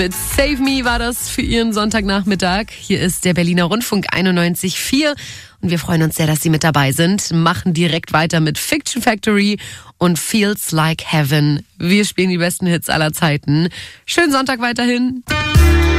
Mit Save Me war das für Ihren Sonntagnachmittag. Hier ist der Berliner Rundfunk 91.4 und wir freuen uns sehr, dass Sie mit dabei sind. Machen direkt weiter mit Fiction Factory und Feels Like Heaven. Wir spielen die besten Hits aller Zeiten. Schönen Sonntag weiterhin.